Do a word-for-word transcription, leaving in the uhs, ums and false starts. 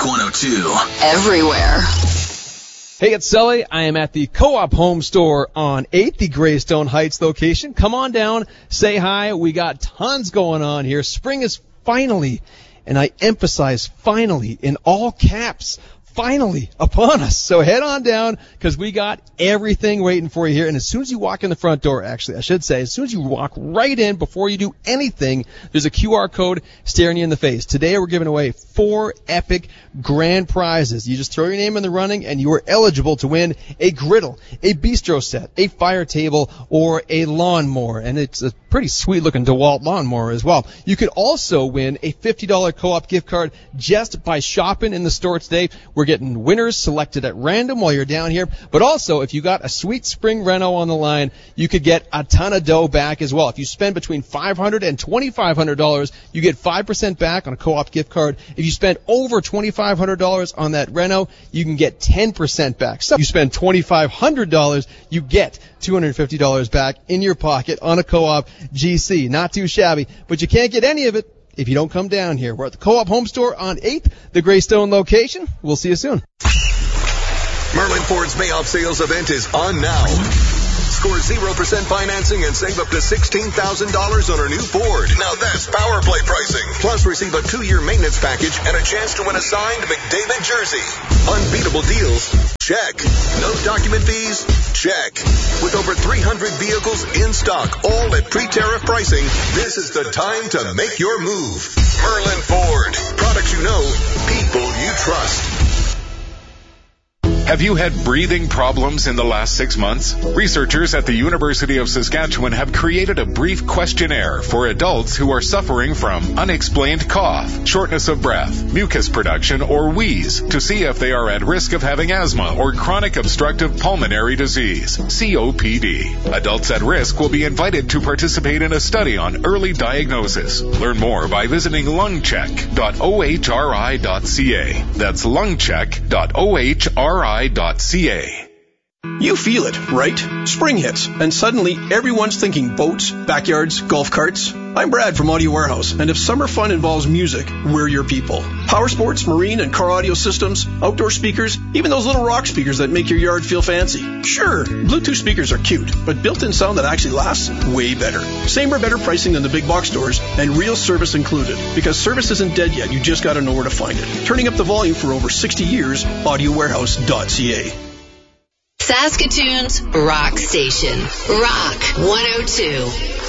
one oh two. Everywhere. Hey, it's Sully. I am at the Co-op Home Store on eighth, the Greystone Heights location. Come on down, say hi. We got tons going on here. Spring is finally, and I emphasize finally, in all caps, finally upon us. So head on down because we got everything waiting for you here. And as soon as you walk in the front door, actually, I should say, as soon as you walk right in before you do anything, there's a Q R code staring you in the face. Today we're giving away four epic grand prizes. You just throw your name in the running and you are eligible to win a griddle, a bistro set, a fire table, or a lawnmower. And it's a pretty sweet looking DeWalt lawnmower as well. You could also win a fifty dollars co-op gift card just by shopping in the store today. We're getting winners selected at random while you're down here. But also, if you got a sweet spring reno on the line, you could get a ton of dough back as well. If you spend between five hundred dollars and twenty-five hundred dollars, you get five percent back on a co-op gift card. If you spend over twenty-five hundred dollars on that reno, you can get ten percent back. So if you spend twenty-five hundred dollars, you get two hundred fifty dollars back in your pocket on a co-op G C. Not too shabby, but you can't get any of it if you don't come down here. We're at the Co-op Home Store on eighth, the Greystone location. We'll see you soon. Merlin Ford's Mayoff Sales event is on now. Score zero percent financing and save up to sixteen thousand dollars on a new Ford. Now that's power play pricing. Plus receive a two-year maintenance package and a chance to win a signed McDavid jersey. Unbeatable deals? Check. No document fees? Check. With over three hundred vehicles in stock, all at pre-tariff pricing, this is the time to make your move. Merlin Ford. Products you know, people you trust. Have you had breathing problems in the last six months? Researchers at the University of Saskatchewan have created a brief questionnaire for adults who are suffering from unexplained cough, shortness of breath, mucus production, or wheeze to see if they are at risk of having asthma or chronic obstructive pulmonary disease, C O P D. Adults at risk will be invited to participate in a study on early diagnosis. Learn more by visiting lungcheck dot o h r i dot c a. That's lungcheck dot o h r i dot c a. You feel it, right? Spring hits, and suddenly everyone's thinking boats, backyards, golf carts. I'm Brad from Audio Warehouse, and if summer fun involves music, we're your people. Power sports, marine, and car audio systems, outdoor speakers, even those little rock speakers that make your yard feel fancy. Sure, Bluetooth speakers are cute, but built-in sound that actually lasts? Way better. Same or better pricing than the big box stores, and real service included. Because service isn't dead yet, you just gotta know where to find it. Turning up the volume for over sixty years, audio warehouse dot c a. Saskatoon's rock station, Rock one oh two.